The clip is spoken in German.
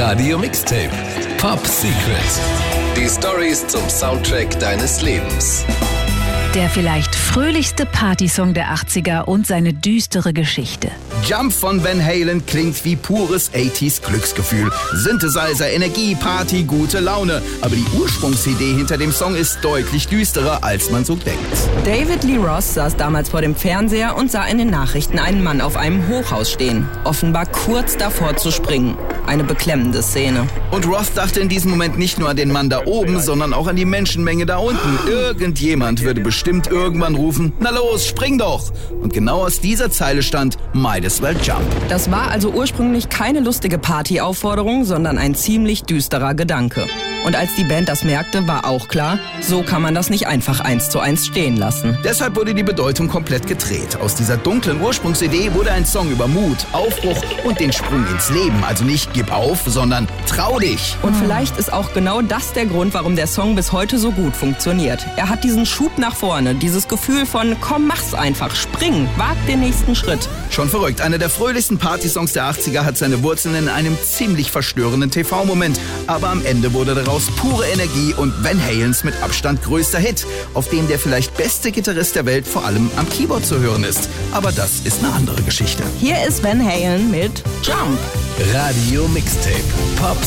Radio Mixtape. Pop Secret. Die Storys zum Soundtrack deines Lebens. Der vielleicht fröhlichste Partysong der 80er und seine düstere Geschichte. Jump von Van Halen klingt wie pures 80s Glücksgefühl. Synthesizer, Energie, Party, gute Laune. Aber die Ursprungsidee hinter dem Song ist deutlich düsterer, als man so denkt. David Lee Roth saß damals vor dem Fernseher und sah in den Nachrichten einen Mann auf einem Hochhaus stehen. Offenbar kurz davor zu springen. Eine beklemmende Szene. Und Roth dachte in diesem Moment nicht nur an den Mann da oben, sondern auch an die Menschenmenge da unten. Irgendjemand würde bestimmt irgendwann rufen, na los, spring doch! Und genau aus dieser Zeile stand Might as well jump. Das war also ursprünglich keine lustige Partyaufforderung, sondern ein ziemlich düsterer Gedanke. Und als die Band das merkte, war auch klar, so kann man das nicht einfach 1:1 stehen lassen. Deshalb wurde die Bedeutung komplett gedreht. Aus dieser dunklen Ursprungsidee wurde ein Song über Mut, Aufbruch und den Sprung ins Leben. Also nicht gib auf, sondern trau dich. Und vielleicht ist auch genau das der Grund, warum der Song bis heute so gut funktioniert. Er hat diesen Schub nach vorne, dieses Gefühl von komm, mach's einfach, spring, wag den nächsten Schritt. Schon verrückt, einer der fröhlichsten Partysongs der 80er hat seine Wurzeln in einem ziemlich verstörenden TV-Moment. Aber am Ende wurde daraus pure Energie und Van Halens mit Abstand größter Hit, auf dem der vielleicht beste Gitarrist der Welt vor allem am Keyboard zu hören ist. Aber das ist eine andere Geschichte. Hier ist Van Halen mit Jump. Radio Mixtape. Pop